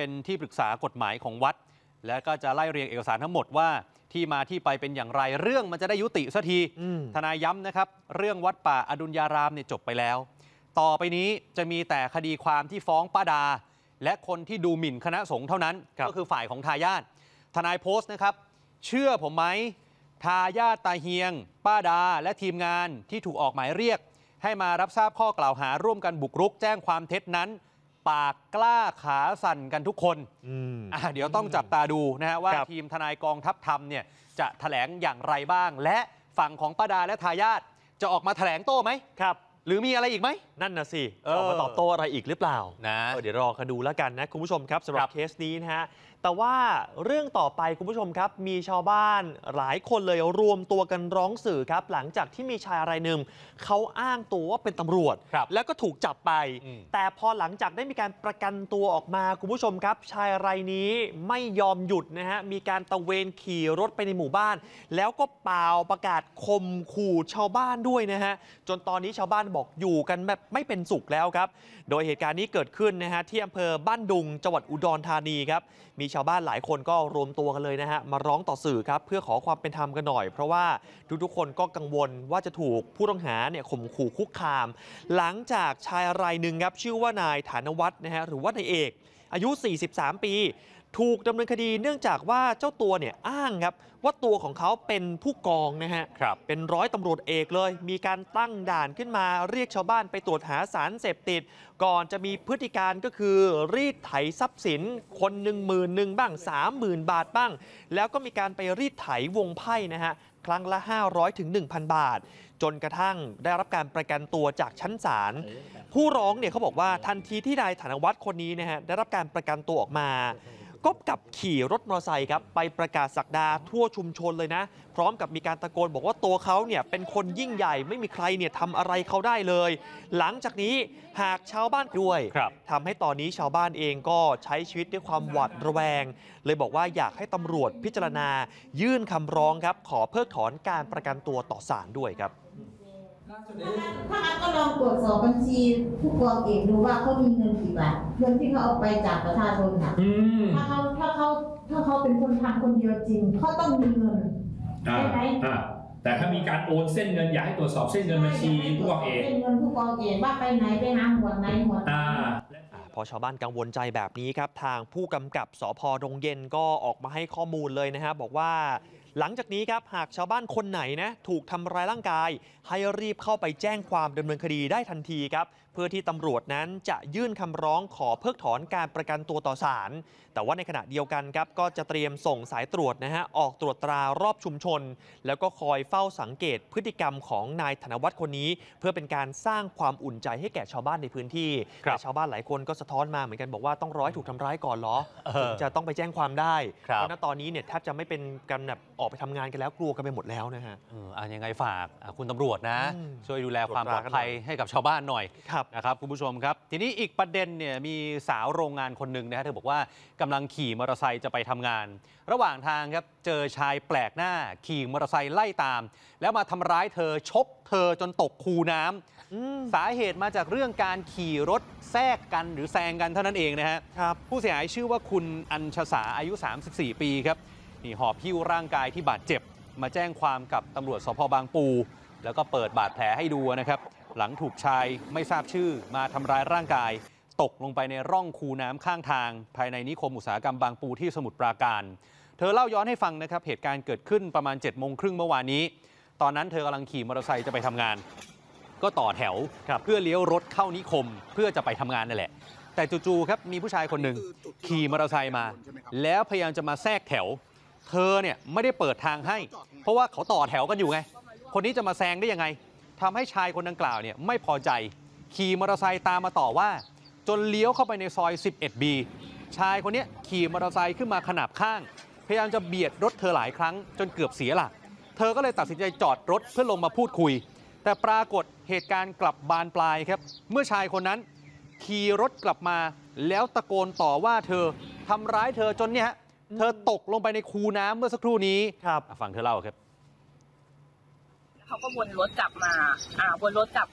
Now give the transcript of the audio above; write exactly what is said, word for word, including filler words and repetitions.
เป็นที่ปรึกษากฎหมายของวัดและก็จะไล่เรียงเอกสารทั้งหมดว่าที่มาที่ไปเป็นอย่างไรเรื่องมันจะได้ยุติสักทีทนายย้ำนะครับเรื่องวัดป่าอดุลยารามเนี่ยจบไปแล้วต่อไปนี้จะมีแต่คดีความที่ฟ้องป้าดาและคนที่ดูหมิ่นคณะสงฆ์เท่านั้นก็คือฝ่ายของทายาททนายโพสต์นะครับเชื่อผมไหมทายาทตาเฮียงป้าดาและทีมงานที่ถูกออกหมายเรียกให้มารับทราบข้อกล่าวหาร่วมกันบุกรุกแจ้งความเท็จนั้นปากกล้าขาสั่นกันทุกคนอ่ะเดี๋ยวต้องจับตาดูนะฮะว่าทีมทนายกองทัพธรรมเนี่ยจะแถลงอย่างไรบ้างและฝั่งของป้าดาและทายาทจะออกมาแถลงโต้ไหมครับหรือมีอะไรอีกไหมนั่นน่ะสิจะออกมาตอบโต้อะไรอีกหรือเปล่านะเดี๋ยวรอกันดูแล้วกันนะคุณผู้ชมครับสำหรับเคสนี้นะฮะแต่ว่าเรื่องต่อไปคุณผู้ชมครับมีชาวบ้านหลายคนเลยรวมตัวกันร้องสื่อครับหลังจากที่มีชายรายหนึ่งเขาอ้างตัวว่าเป็นตำรวจแล้วก็ถูกจับไปแต่พอหลังจากได้มีการประกันตัวออกมาคุณผู้ชมครับชายรายนี้ไม่ยอมหยุดนะฮะมีการตะเวนขี่รถไปในหมู่บ้านแล้วก็เป่าประกาศข่มขู่ชาวบ้านด้วยนะฮะจนตอนนี้ชาวบ้านบอกอยู่กันแบบไม่เป็นสุขแล้วครับโดยเหตุการณ์นี้เกิดขึ้นนะฮะที่อำเภอบ้านดุงจังหวัดอุดรธานีครับมีชาวบ้านหลายคนก็รวมตัวกันเลยนะฮะมาร้องต่อสื่อครับเพื่อขอความเป็นธรรมกันหน่อยเพราะว่าทุกๆคนก็กังวลว่าจะถูกผู้ต้องหาเนี่ยข่มขู่คุกคามหลังจากชายรายหนึ่งครับชื่อว่านายฐานวัฒน์นะฮะหรือว่านายเอกอายุสี่สิบสามปีถูกดำเนินคดีเนื่องจากว่าเจ้าตัวเนี่ยอ้างครับว่าตัวของเขาเป็นผู้กองนะฮะเป็นร้อยตำรวจเอกเลยมีการตั้งด่านขึ้นมาเรียกชาวบ้านไปตรวจหาสารเสพติดก่อนจะมีพฤติการก็คือรีดไถทรัพย์สินคนหนึ่งหมื่นหนึ่งบ้างสามหมื่นบาทบ้างแล้วก็มีการไปรีดไถวงไพ่นะฮะครั้งละห้าร้อยถึงหนึ่งพันบาทจนกระทั่งได้รับการประกันตัวจากชั้นศาลผู้ร้องเนี่ยเขาบอกว่าทันทีที่นายฐานวัฒน์คนนี้นะฮะได้รับการประกันตัวออกมาก็กลับขี่รถมอเตอร์ไซค์ครับไปประกาศศักดาทั่วชุมชนเลยนะพร้อมกับมีการตะโกนบอกว่าตัวเขาเนี่ยเป็นคนยิ่งใหญ่ไม่มีใครเนี่ยทำอะไรเขาได้เลยหลังจากนี้หากชาวบ้านด้วยทำให้ตอนนี้ชาวบ้านเองก็ใช้ชีวิตด้วยความหวาดระแวงเลยบอกว่าอยากให้ตำรวจพิจารณายื่นคำร้องครับขอเพิกถอนการประกันตัวต่อศาลด้วยครับถ้างั้นก็ลองตรวจสอบบัญชีผู้กองเอกดูว่าเขามีเงินกี่บาทเงินที่เขาเอาไปจากประชาชนค่ะถ้าเขาถ้าเขาถ้าเขาเป็นคนทำคนเดียวจริงเขาต้องมีเงินใช่ไหมแต่ถ้ามีการโอนเส้นเงินอยากให้ตรวจสอบเส้นเงินบัญชีผู้กองเอกเส้นเงินผู้กองเอกว่าไปไหนไปหาหัวไหนหัวไหนพอชาวบ้านกังวลใจแบบนี้ครับทางผู้กำกับสภ.ดงเย็นก็ออกมาให้ข้อมูลเลยนะฮะบอกว่าหลังจากนี้ครับหากชาวบ้านคนไหนนะถูกทำร้ายร่างกายให้รีบเข้าไปแจ้งความดำเนินคดีได้ทันทีครับเพื่อที่ตำรวจนั้นจะยื่นคำร้องขอเพิกถอนการประกันตัวต่อศาลแต่ว่าในขณะเดียวกันครับก็จะเตรียมส่งสายตรวจนะฮะออกตรวจตรารอบชุมชนแล้วก็คอยเฝ้าสังเกตพฤติกรรมของนายธนวัฒน์คนนี้เพื่อเป็นการสร้างความอุ่นใจให้แก่ชาวบ้านในพื้นที่แต่ชาวบ้านหลายคนก็สะท้อนมาเหมือนกันบอกว่าต้องรอให้ถูกทำร้ายก่อนเหรอถึงจะต้องไปแจ้งความได้เพราะณตอนนี้เนี่ยแทบจะไม่เป็นการแบบออกไปทำงานกันแล้วกลัวกันไปหมดแล้วนะฮะอ่ายังไงฝากคุณตำรวจนะช่วยดูแลความปลอดภัยให้กับชาวบ้านหน่อยนะครับคุณผู้ชมครับทีนี้อีกประเด็นเนี่ยมีสาวโรงงานคนหนึ่งนะฮะเธอบอกว่ากำลังขี่มอเตอร์ไซค์จะไปทำงานระหว่างทางครับเจอชายแปลกหน้าขี่มอเตอร์ไซค์ไล่ตามแล้วมาทำร้ายเธอชกเธอจนตกคูน้ำสาเหตุมาจากเรื่องการขี่รถแทรกกันหรือแซงกันเท่านั้นเองนะฮะผู้เสียหายชื่อว่าคุณอัญชสาอายุสามสิบสี่ปีครับนี่หอบหิ้วร่างกายที่บาดเจ็บมาแจ้งความกับตำรวจสภ.บางปูแล้วก็เปิดบาดแผลให้ดูนะครับหลังถูกชายไม่ทราบชื่อมาทำร้ายร่างกายตกลงไปในร่องคูน้ำข้างทางภายในนิคมอุตสาหกรรมบางปูที่สมุทรปราการเธอเล่าย้อนให้ฟังนะครับเหตุการณ์เกิดขึ้นประมาณเจ็ดโมงครึ่งเมื่อวานนี้ตอนนั้นเธอกำลังขี่มอเตอร์ไซค์จะไปทำงานก็ต่อแถวเพื่อเลี้ยวรถเข้านิคมเพื่อจะไปทำงานนั่นแหละแต่จู่ๆครับมีผู้ชายคนหนึ่งขี่มอเตอร์ไซค์มาแล้วพยายามจะมาแทรกแถวเธอเนี่ยไม่ได้เปิดทางให้เพราะว่าเขาต่อแถวกันอยู่ไงคนนี้จะมาแซงได้ยังไงทำให้ชายคนดังกล่าวเนี่ยไม่พอใจขี่มอเตอร์ไซค์ตามมาต่อว่าจนเลี้ยวเข้าไปในซอย สิบเอ็ดบี ชายคนนี้ขี่มอเตอร์ไซค์ขึ้นมาขนาบข้างพยายามจะเบียดรถเธอหลายครั้งจนเกือบเสียหลักเธอก็เลยตัดสินใจจอดรถเพื่อลงมาพูดคุยแต่ปรากฏเหตุการณ์กลับบานปลายครับเมื่อชายคนนั้นขี่รถกลับมาแล้วตะโกนต่อว่าเธอทำร้ายเธอจนเนี่ยเธอตกลงไปในคูน้ำเมื่อสักครู่นี้ฟังเธอเล่าครับเขาก็วนรถกลับมาอ่าวนรถกลับ